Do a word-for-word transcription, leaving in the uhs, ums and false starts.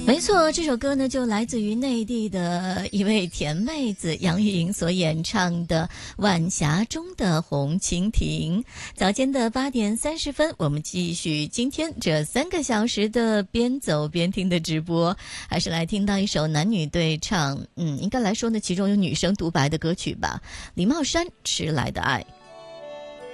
没错，这首歌呢就来自于内地的一位甜妹子杨钰莹所演唱的《晚霞中的红蜻蜓》。早间的八点三十分，我们继续今天这三个小时的边走边听的直播，还是来听到一首男女对唱，嗯，应该来说呢，其中有女生独白的歌曲吧，李茂山《迟来的爱》。